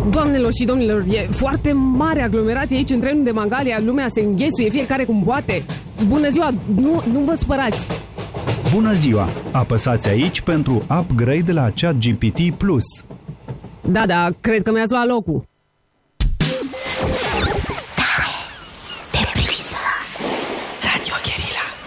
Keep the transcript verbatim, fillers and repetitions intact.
Doamnelor și domnilor, e foarte mare aglomerație aici în trenul de Mangalia, lumea se înghesuie, fiecare cum poate. Bună ziua, nu, nu vă spărați. Bună ziua, apăsați aici pentru upgrade la ChatGPT Plus. Da, da, cred că mi-ați luat locul. Stai